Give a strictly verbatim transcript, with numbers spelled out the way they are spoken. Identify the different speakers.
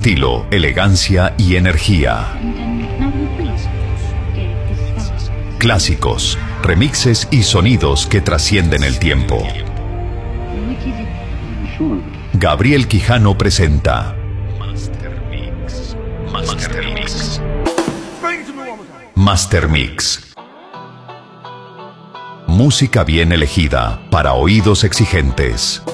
Speaker 1: estilo, elegancia y energía. Clásicos, remixes y sonidos que trascienden el tiempo. Gabriel Quijano presenta Master Mix. Master Mix. Master Mix. Música bien elegida para oídos exigentes.